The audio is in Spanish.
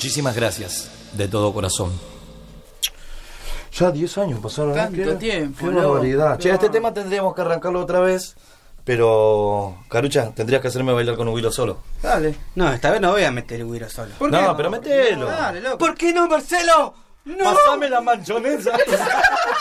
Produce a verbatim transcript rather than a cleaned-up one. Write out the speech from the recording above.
muchísimas gracias, de todo corazón. Ya diez años pasaron. Tanto ¿eh? Qué, tiempo, qué loco. barbaridad. Che, este tema tendríamos que arrancarlo otra vez. Pero, Carucha, tendrías que hacerme bailar con Huiro solo. Dale. No, esta vez no voy a meter el güiro solo. ¿Por qué? No, pero metelo. Dale, loco. ¿Por qué no, Marcelo? ¡No! Pasame la manchonesa.